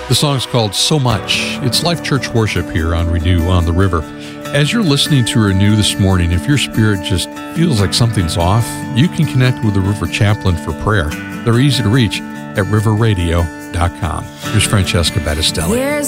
The song's called So Much. It's Life Church Worship here on Renew on the River. As you're listening to Renew this morning, if your spirit just feels like something's off, you can connect with the River Chaplain for prayer. They're easy to reach at riverradio.com. Here's Francesca Battistelli. There's